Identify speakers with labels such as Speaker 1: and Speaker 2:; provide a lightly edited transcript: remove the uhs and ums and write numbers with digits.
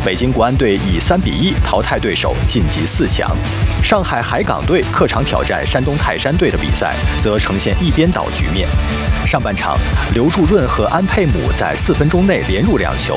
Speaker 1: 北京国安队以3-1淘汰对手，晋级4强。上海海港队客场挑战山东泰山队的比赛，则呈现一边倒局面。上半场，刘祝润和安佩姆在4分钟内连入2球，